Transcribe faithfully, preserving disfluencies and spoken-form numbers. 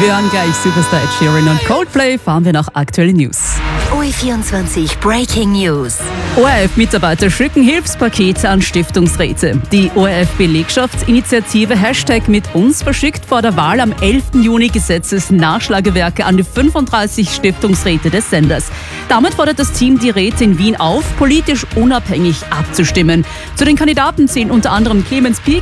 Wir hören gleich Superstar Ed Sheeran und Coldplay. Fahren wir nach aktuellen News. O E vierundzwanzig Breaking News. O R F-Mitarbeiter schicken Hilfspakete an Stiftungsräte. Die O R F-Belegschaftsinitiative Hashtag mit uns verschickt vor der Wahl am elften Juni Gesetzesnachschlagewerke an die fünfunddreißig Stiftungsräte des Senders. Damit fordert das Team die Räte in Wien auf, politisch unabhängig abzustimmen. Zu den Kandidaten zählen unter anderem Clemens Pieck,